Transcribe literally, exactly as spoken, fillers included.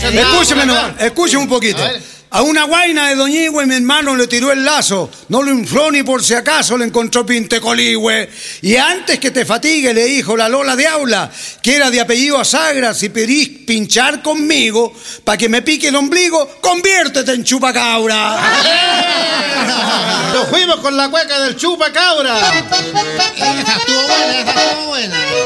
Escúcheme, no, escúcheme un poquito. A una guaina de Doñigüe mi hermano le tiró el lazo, no lo infló ni por si acaso le encontró pintecoligüe. Y antes que te fatigue le dijo la Lola de Aula, que era de apellido Asagra, si querís pinchar conmigo, para que me pique el ombligo, conviértete en chupacabra. Nos fuimos con la cueca del chupacabra. Esa estuvo buena, esa estuvo buena.